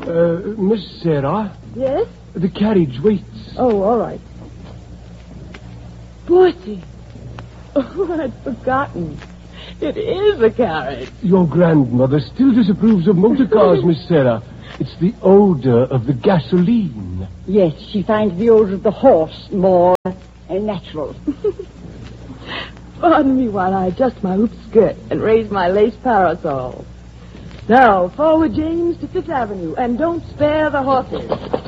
Miss Sarah? Yes? The carriage waits. Oh, all right. Bertie. Oh, I'd forgotten. It is a carriage. Your grandmother still disapproves of motor cars, Miss Sarah. It's the odor of the gasoline. Yes, she finds the odor of the horse more natural. Pardon me while I adjust my hoop skirt and raise my lace parasol. Now, forward, James, to Fifth Avenue, and don't spare the horses.